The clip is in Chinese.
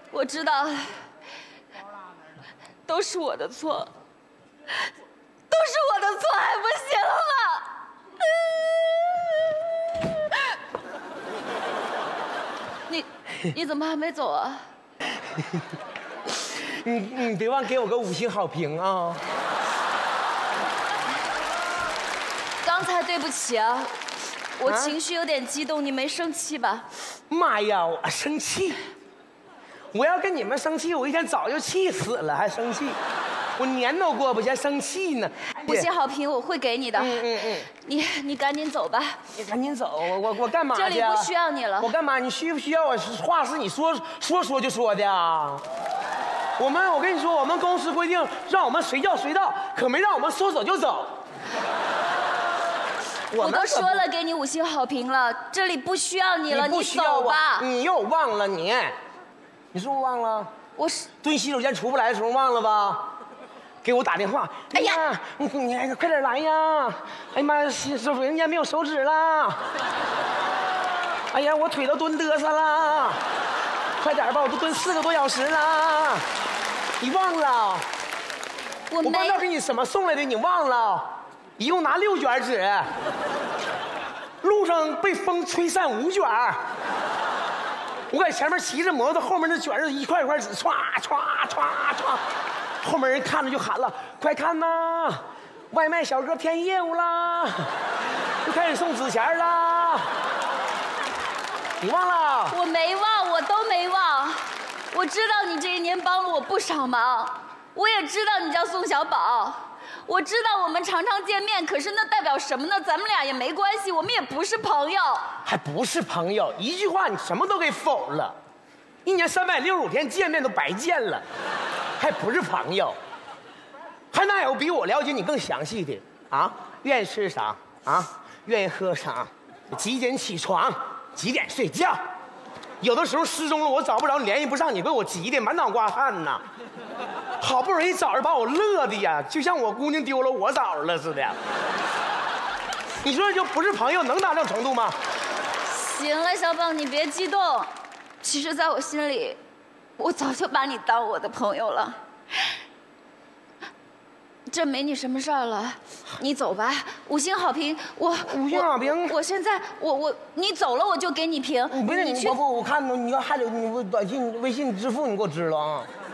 我知道，都是我的错，都是我的错，还不行吗？你怎么还没走啊？ 你别忘给我个5星好评啊！ 刚才对不起啊，我情绪有点激动，你没生气吧？ 妈呀，我生气！我要跟你们生气，我一天早就气死了，还生气？我年都过不去，还生气呢。 5星好评我会给你的。你赶紧走吧。 你赶紧走，我干嘛去？ 这里不需要你了。 我干嘛？你需不需要我？话是你说就说的啊。我跟你说，我们公司规定让我们随叫随到，可没让我们说走就走。 我都说了给你5星好评了，这里不需要你了，你走吧。 你又忘了你是不是忘了？ 我是蹲洗手间出不来的时候忘了吧？给我打电话，哎呀，你快点来呀！哎呀妈呀，洗手间没有手纸了。哎呀，我腿都蹲嘚瑟了，快点吧，我都蹲4个多小时了。你忘了？我刚才给你什么送来的？你忘了？一共拿6卷纸，路上被风吹散5卷。我在前面骑着摩托，后面那卷着一块一块纸，歘歘歘歘。后面人看着就喊了：“快看呐，外卖小哥添业务啦，就开始送纸钱啦。”你忘了？ 我没忘，我都没忘。我知道你这一年帮了我不少忙，我也知道你叫宋小宝，我知道我们常常见面，可是那代表什么呢？咱们俩也没关系，我们也不是朋友。 还不是朋友？一句话你什么都给否了。1年365天见面都白见了，还不是朋友？还哪有比我了解你更详细的啊？愿意吃啥啊？愿意喝啥？几点起床？几点睡觉？有的时候失踪了，我找不着，联系不上你，给我急的满脑瓜汗呐！好不容易找着，把我乐的呀，就像我姑娘丢了我找着了似的。你说就不是朋友，能达到程度吗？ 行了，小宝，你别激动。其实，在我心里，我早就把你当我的朋友了。这没你什么事儿了，你走吧。5星好评，5 星好评。 我现在你走了我就给你评。 不是你去，我看你要还得你短信、微信支付你给我支了啊。